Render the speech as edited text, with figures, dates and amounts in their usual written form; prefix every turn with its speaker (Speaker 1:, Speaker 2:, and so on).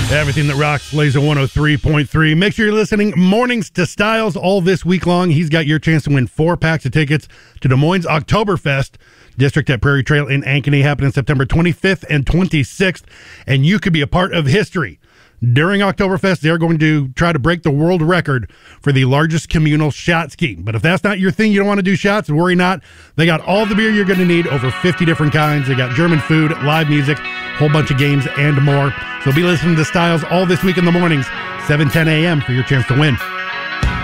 Speaker 1: Everything that rocks, Laser 103.3. Make sure you're listening mornings to Styles all this week long. He's got your chance to win 4 packs of tickets to Des Moines Oktoberfest District at Prairie Trail in Ankeny, happening September 25th and 26th. And you could be a part of history. During Oktoberfest, they're going to try to break the world record for the largest communal shot ski. But if that's not your thing, you don't want to do shots, worry not. They got all the beer you're going to need, over 50 different kinds. They got German food, live music, whole bunch of games, and more. So be listening to Styles all this week in the mornings, 7:10 a.m. for your chance to win.